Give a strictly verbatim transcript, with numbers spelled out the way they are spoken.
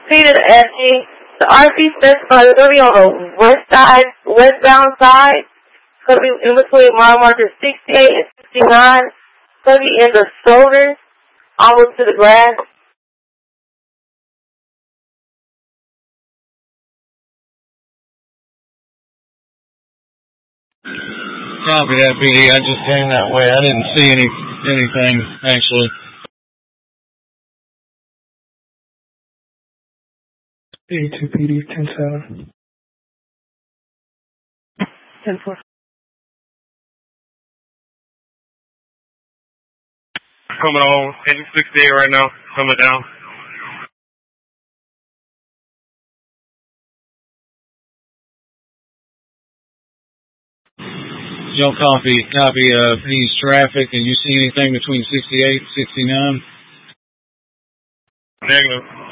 Peter asked me, the R P specified it's going to be on the west side, westbound side. It's going to be in between mile markers sixty-eight and sixty-nine. It's going to be in the shoulders, almost to the grass. Copy that, P D. I just came that way. I didn't see any anything, actually. eighty-two P D, ten seven. ten four. Coming on, engine sixty-eight right now, coming down. Joe, copy, copy of uh, these traffic, and you see anything between sixty-eight and sixty-nine? Negative.